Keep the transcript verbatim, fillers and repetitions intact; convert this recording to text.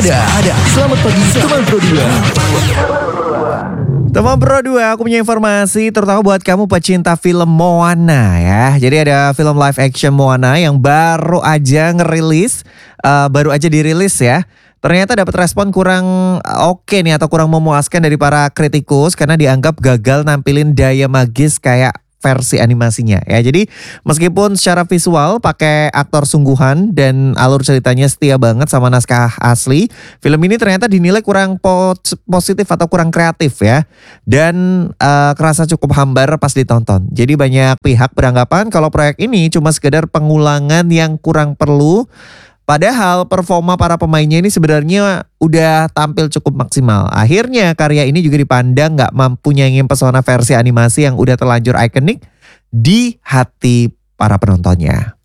Ada, ada. Selamat pagi, teman Pro dua. Teman Pro dua, aku punya informasi terutama buat kamu pecinta film Moana ya. Jadi ada film live action Moana yang baru aja ngerilis, uh, baru aja dirilis ya. Ternyata dapat respon kurang oke nih atau kurang memuaskan dari para kritikus karena dianggap gagal nampilin daya magis kayak versi animasinya ya. Jadi meskipun secara visual pakai aktor sungguhan dan alur ceritanya setia banget sama naskah asli, film ini ternyata dinilai kurang positif atau kurang kreatif ya. Dan uh, kerasa cukup hambar pas ditonton. Jadi banyak pihak beranggapan kalau proyek ini cuma sekedar pengulangan yang kurang perlu. Padahal performa para pemainnya ini sebenarnya udah tampil cukup maksimal. Akhirnya karya ini juga dipandang gak mampu nyanyiin pesona versi animasi yang udah terlanjur ikonik di hati para penontonnya.